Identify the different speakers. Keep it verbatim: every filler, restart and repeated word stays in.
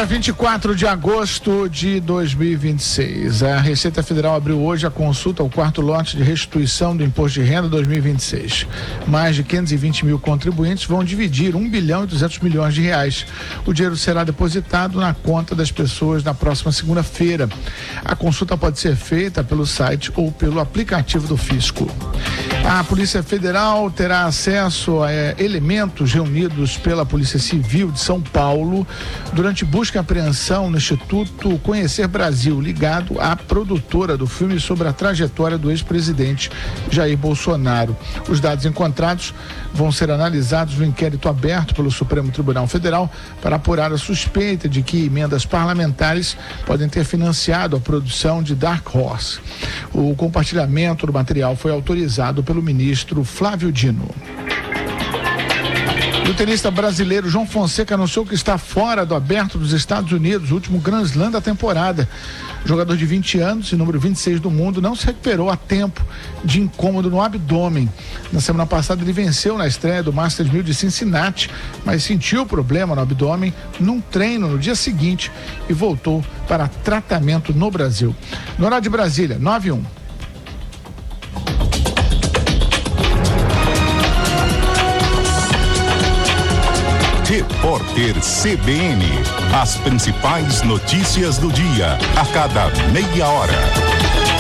Speaker 1: Segunda-feira, vinte e quatro de agosto de dois mil e vinte e seis. A Receita Federal abriu hoje a consulta ao quarto lote de restituição do Imposto de Renda dois mil e vinte e seis. Mais de quinhentos e vinte mil contribuintes vão dividir um bilhão e duzentos milhões de reais. O dinheiro será depositado na conta das pessoas na próxima segunda-feira. A consulta pode ser feita pelo site ou pelo aplicativo do Fisco. A Polícia Federal terá acesso a é, elementos reunidos pela Polícia Civil de São Paulo durante busca e apreensão no Instituto Conhecer Brasil, ligado à produtora do filme sobre a trajetória do ex-presidente Jair Bolsonaro. Os dados encontrados vão ser analisados no inquérito aberto pelo Supremo Tribunal Federal para apurar a suspeita de que emendas parlamentares podem ter financiado a produção de Dark Horse. O compartilhamento do material foi autorizado pelo ministro Flávio Dino. O tenista brasileiro João Fonseca anunciou que está fora do Aberto dos Estados Unidos, o último Grand Slam da temporada. O jogador de vinte anos e número vinte e seis do mundo não se recuperou a tempo de incômodo no abdômen. Na semana passada ele venceu na estreia do Masters mil de Cincinnati, mas sentiu problema no abdômen num treino no dia seguinte e voltou para tratamento no Brasil. No horário de Brasília, nove e um.
Speaker 2: Repórter C B N. As principais notícias do dia, a cada meia hora.